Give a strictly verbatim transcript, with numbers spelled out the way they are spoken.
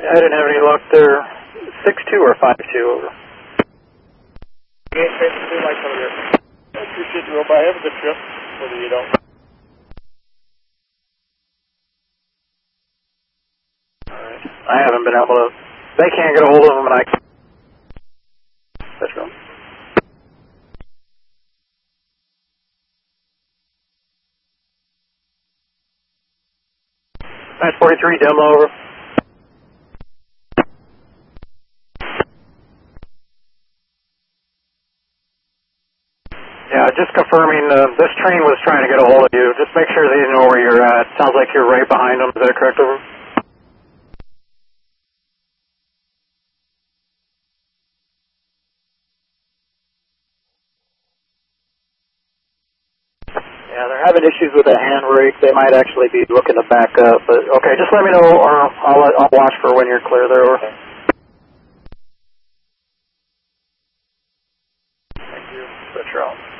I didn't have any luck there. six two or five two, over. Okay, six two, lights over here. I appreciate the robot. Have a good trip, whether you don't. Alright. I haven't been able to, they can't get a hold of them and I can't. Let's go. nine forty-three, demo over. Yeah, just confirming, uh, this train was trying to get a hold of you. Just make sure they know where you're at. Sounds like you're right behind them. Is that correct, over? Yeah, they're having issues with the handbrake. They might actually be looking to back up. But okay, just let me know, or I'll, I'll watch for when you're clear there, over. Thank you. Switch route.